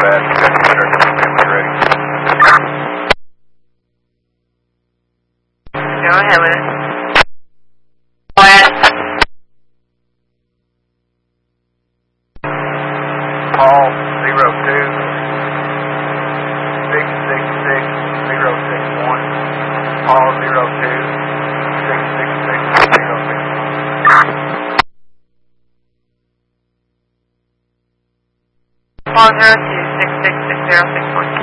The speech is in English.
bad. Got construction equipment ready. Go ahead with it. Go ahead. Paul 02 666-061. Paul 02 666-061. Paul 02-666-061.